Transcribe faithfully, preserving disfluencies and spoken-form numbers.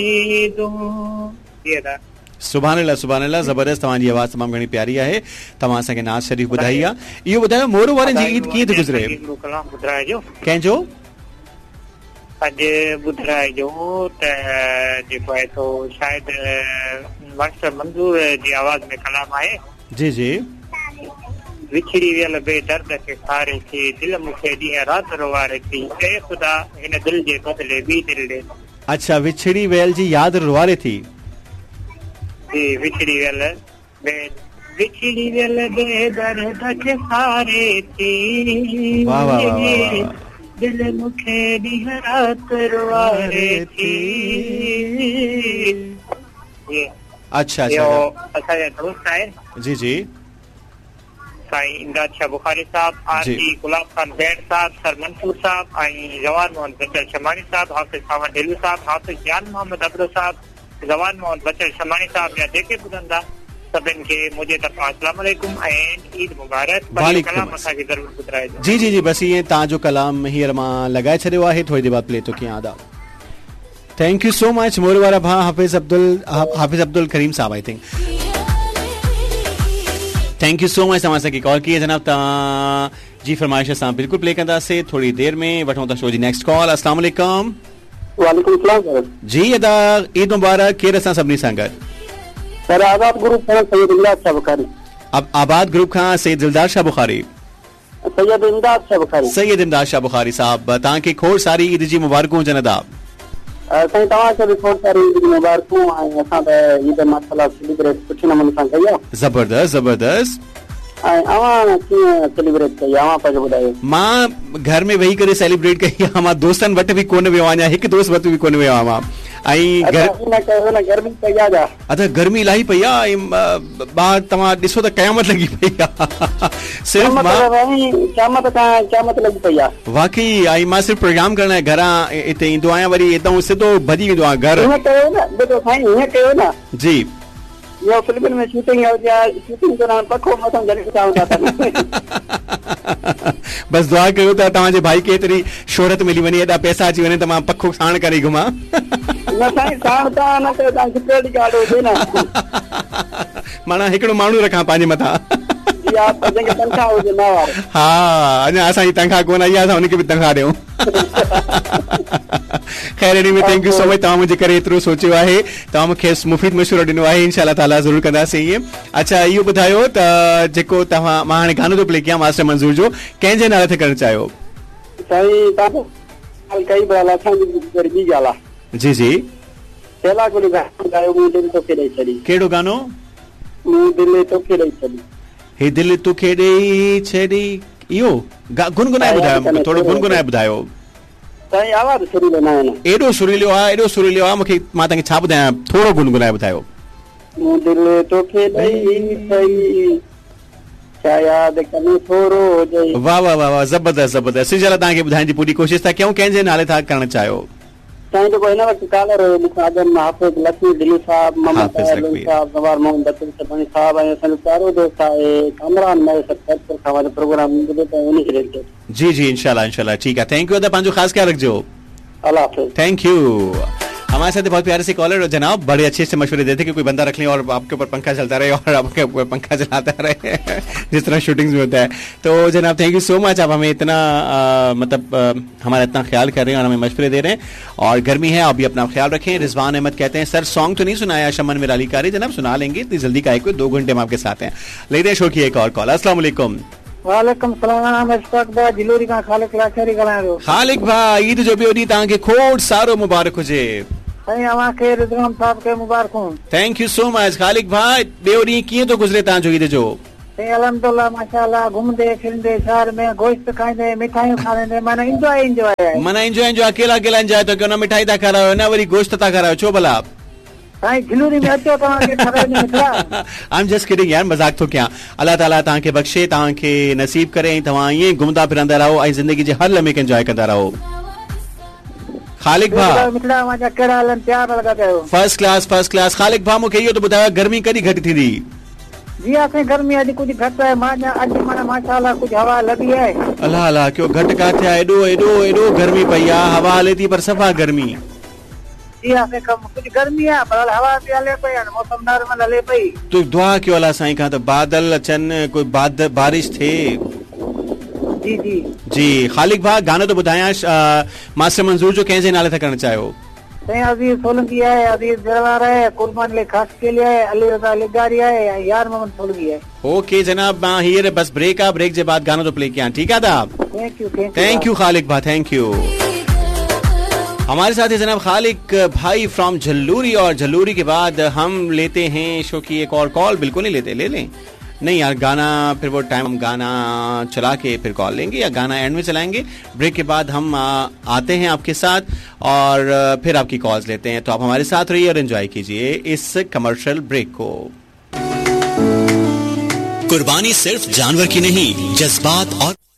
सुभान अल्लाह सुभान अल्लाह ज़बरदस्त तव्हांजी आवाज़ तमामु घणी प्यारी आहे तव्हां असांखे नाज़ शरीफ़ ॿुधाई आहे इहो ॿुधायो मोरू वारनि जी ईद कीअं थी गुज़रे कंहिंजो अॼु ॿुधाए जो त जेको आहे सो शायदि मास्टर मंज़ूर जी आवाज़ में कलाम आहे जी जी विछड़ी वियल बेदर्द खे खारे थी दिल मूंखे ॾींहं राति रोवारे थी चए ख़ुदा हिन दिल जे बदिले ॿी दिल ॾे अच्छा विछड़ी वियल जी यादि रुवारे थी जी विछड़ी वियल विछड़ी वियल बेदर्द खे खारे थी वाह वाह वाह दिल मूंखे ॾींहं राति रोवारे थी अच्छा अच्छा असांजा दोस्त आहे जी जी साईं इमदाद शाह बुखारी साहब आरती गुलाब खान बैड साहब सर मंसूर साहब ऐं जवान मोहम्मद बचर शमानी साहब हाफ़िज़ सावन ढिल्लू साहब हाफ़िज़ जान मोहम्मद अब्दुल साहब जवान मोहम्मद बचर शमानी साहब जा जेके ॿुधंदा सभिनि खे मुंहिंजे तरफ़ां अस्सलाम वालेकुम ऐं ईद मुबारक कलाम असांखे ज़रूरु ॿुधाइजो जी जी जी बसि ईअं तव्हांजो कलाम हींअर मां लॻाए छॾियो आहे थोरी देरि बाद प्ले थो कयां आदा thank you so much more वारा भाउ हाफ़िज़ अब्दुल हाफ़िज़ अब्दुल करीम साहब I think thank you so much तव्हां असांखे कॉल की जनाब तव्हां जी फरमाइश असां बिल्कुलु प्ले कंदासीं थोरी देरि में वठूं था शो जी नेक्स्ट कॉल अस्सलाम वालेकुम वालेकुम सलाम जी अदा ईद मुबारक केरु असां सभिनी सां गॾु सर आबाद ग्रुप खां सैयद इमदाद शाह बुखारी अब आबाद ग्रुप खां सैयद दिलदार शाह बुखारी सैयद इमदाद शाह बुखारी सैयद इमदाद शाह बुखारी साहब तव्हांखे खोड़ सारी ईद जी मुबारकूं हुजनि अदा साईं तव्हांखे बि खोड़ सारी ईद जी मुबारकूं ऐं असां त ईद माशाल्लाह सेलिब्रेट सुठे नमूने सां कई आहे ज़बरदस्त ज़बरदस्त ऐं अवां कीअं सेलिब्रेट कई अवां पंहिंजो ॿुधायो मां घर में वेही करे सेलिब्रेट कई आहे मां दोस्तनि वटि बि कोन वियो आहियां हिकु दोस्त वटि बि कोन वियो आहियां मां ऐं गर्मी पई आहे अच्छा गर्मी इलाही पई आहे ॿार तव्हां ॾिसो त क़यामत लॻी पई आहे सिर्फ़ु वाकई ऐं मां सिर्फ़ु प्रोग्राम करण लाइ घरां हिते ईंदो आहियां वरी हितां सिधो भॼी वेंदो आहियां घर जी इहो फिल्मनि में शूटिंग शूटिंग दौरान पखो मथां जॾहिं चाहंदा था बस दुआ कयो त तव्हांजे भाई खे एतिरी शोहरत मिली वञे एॾा पैसा अची वञे त मां पखो साण करे घुमां माना हिकिड़ो माण्हू रखां पंहिंजे मथां हा अञा असांजी तनख़्वाह कोन आई आहे असां हुनखे बि तनख़्वाह ॾियूं ख़ैर एनी में थैंक यू सो मच तव्हां मुंहिंजे करे एतिरो सोचियो आहे तव्हां मूंखे मुफ़ीद मशवरो ॾिनो आहे इंशाअल्लाह ताला ज़रूरु कंदासीं ईअं अच्छा इहो ॿुधायो त जेको तव्हां मां हाणे गानो थो प्ले कयां मास्टर मंज़ूर जो कंहिंजे नाले ते करणु चाहियो जी जी कहिड़ो गानो हे दिल तोखे ॾेई छॾी इहो गुनगुनाए ॿुधायो थोरो गुनगुनाए ॿुधायो एॾो सुरीलो आहे एॾो सुरीलो आहे मूंखे मां तव्हांखे छा ॿुधायां थोरो गुनगुनाए ॿुधायो वाह वाह वाह वाह ज़बरदस्त ज़बरदस्त सिजल तव्हांखे ॿुधाइण जी पूरी कोशिशि था कयूं कंहिंजे नाले था करणु चाहियो साईं जेको हिन वक़्तु कालर आजम हाफ़िज़ लक्ष्मी दिल्ली साहब मोहम्मद साहब नवार मोहम्मद बचर शमानी साहब ऐं असांजो प्यारो दोस्त आहे कामरान मैसर खां प्रोग्राम जी जी इंशाल्लाह इंशाल्लाह ठीक है थैंक यू अदा पंहिंजो ख़ासि ख्याल रखिजो अल्लाह हाफ़िज़ थैंक यू हमारे साथ बहुत प्यारे से कॉलर जनाब बड़े अच्छे से मशवरे देते कि कोई बंदा रख लें और आपके ऊपर पंखा चलता रहे और आपके ऊपर पंखा चलाता रहे जिस तरह शूटिंग्स में होता है तो जनाब थैंक यू सो मच आप हमें इतना आ, मतलब आ, हमारा इतना ख्याल कर रहे हैं और हमें मशवरे दे रहे हैं और गर्मी है आप भी अपना ख्याल रखें रिजवान अहमद कहते हैं सर सॉन्ग तो नहीं सुनाया शमन मिराली कारी जनाब सुना लेंगे इतनी जल्दी का दो घंटे में आपके साथ हैं लेते हैं शो की एक और कॉल अस्सलाम वालेकुम वालेकुम सलाम इस्ताकबाद जिलोरी का खालिक लाचारी गलायो खालिक भाई ईद जो बियो दी ताके खोड़ सारो मुबारक हुजे साईं अवां के रिजवान साहब के मुबारक हो थैंक यू सो मच खालिक भाई बियो दी कीअं तो गुजरे ता जो ईद जो अल्हम्दुलिल्लाह माशाअल्लाह घूमदे फिरदे शहर में गोश्त खाइंदे मिठाइयां खाइंदे माने एंजॉय एंजॉय है माने एंजॉय एंजॉय अकेला अकेला एंजॉय तो क्यों ना मिठाई ता खारायो ना वरी गोश्त ता खारायो छो भला साईं जिलोरी में अचो तव्हां के खबर नहीं मिला आई एम जस्ट किडिंग यार मजाक तो क्या अल्लाह ताला तां के बख्शे तां के नसीब करे तव्हां ये घुमदा फिरंदा रहो ऐं जिंदगी जे हर लम्हे के एंजॉय कंदा रहो खालिक भा मिठड़ा वाजा केड़ा हलन प्यार लगा कयो फर्स्ट क्लास फर्स्ट क्लास खालिक भा मूंखे इहो तो ॿुधायो गर्मी कॾहिं घटि थींदी जी असां गर्मी अॼु कुछ घटि है मां अॼु माना माशाअल्लाह कुछ हवा लगी है अल्लाह अल्लाह क्यों घटि काथे आहे एॾो एॾो एॾो गर्मी पई आहे हवा हले थी पर सफ़ा गर्मी जी हाँ कम कुछ गर्मी है पर हवा भी हले पई मौसम नॉर्मल हले पई। तो दुआ कयो अला साईं खां त बादल अचनि कोई बाद बारिश थिए। जी जी जी ख़ालिक भाउ गानो तो ॿुधायां मास्टर मंज़ूर जो कंहिंजे नाले था करणु चाहियो? साईं अज़ीज़ सोलंकी है, अज़ीज़ जरवार है, कुर्बान ले खास के लिए है, अली रज़ा लिगारी है, यार मोहम्मद सोलंकी है। ओके जनाब मां हीयर बस ब्रेक आ ब्रेक के बाद गानो तो प्ले किया ठीक है था। थैंक यू थैंक यू ख़ालिक भाई थैंक यू। हमारे साथ है जनाब ख़ालिक भाई फ्रॉम झल्लूरी और झल्लूरी के बाद हम लेते हैं शो की एक और कॉल। बिल्कुल नहीं लेते ले लें नहीं यार गाना फिर वो टाइम हम गाना चला के फिर कॉल लेंगे या गाना एंड में चलाएंगे। ब्रेक के बाद हम आ, आते हैं आपके साथ और फिर आपकी कॉल्स लेते हैं। तो आप हमारे साथ रहिए और एंजॉय कीजिए इस कमर्शियल ब्रेक को। कुर्बानी सिर्फ जानवर की नहीं जज्बात और